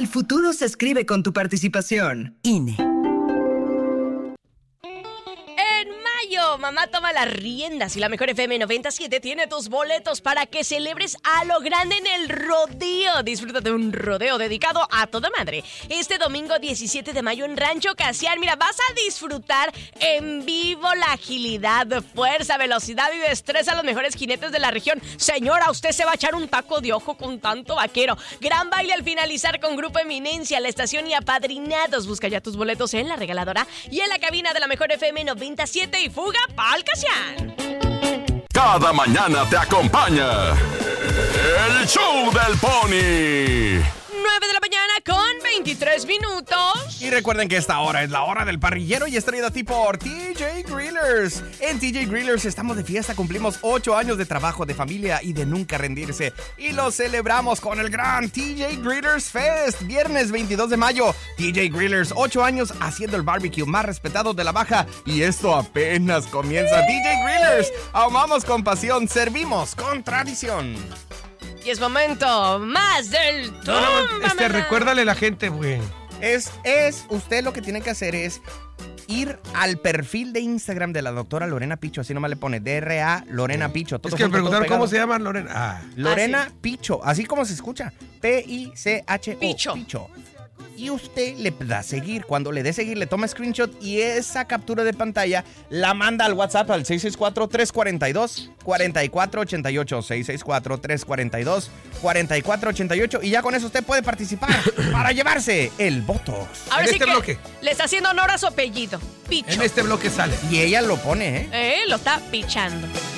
El futuro se escribe con tu participación. INE. Mamá toma las riendas y la Mejor FM 97 tiene tus boletos para que celebres a lo grande en el rodeo. Disfruta de un rodeo dedicado a toda madre. Este domingo 17 de mayo en Rancho Casiar. Mira, vas a disfrutar en vivo la agilidad, fuerza, velocidad y destreza de los mejores jinetes de la región. Señora, usted se va a echar un taco de ojo con tanto vaquero. Gran baile al finalizar con Grupo Eminencia, La Estación y apadrinados. Busca ya tus boletos en la regaladora y en la cabina de la Mejor FM 97 y fuga pa'l Casiar. Cada mañana te acompaña el Show del Pony. 9 de la mañana con 23 minutos. Y recuerden que esta hora es la hora del parrillero y es traída a ti por TJ Grillers. En TJ Grillers estamos de fiesta, cumplimos 8 años de trabajo, de familia y de nunca rendirse. Y lo celebramos con el gran TJ Grillers Fest, viernes 22 de mayo. TJ Grillers, 8 años haciendo el barbecue más respetado de la Baja. Y esto apenas comienza. TJ Grillers, amamos con pasión, servimos con tradición. Y es momento más del recuérdale a la gente, güey. Usted lo que tiene que hacer es ir al perfil de Instagram de la doctora Lorena Picho, así nomás le pone DRA Lorena Picho. Es que me preguntaron cómo se llama Lorena. Lorena Picho, así como se escucha. P-I-C-H-O. Picho. Y usted le da a seguir. Cuando le dé seguir, le toma screenshot y esa captura de pantalla la manda al WhatsApp al 664-342-4488. 664-342-4488. Y ya con eso usted puede participar para llevarse el Botox. Ahora sí bloque le está haciendo honor a su apellido. Picho. En este bloque sale. Y ella lo pone, Lo está pichando.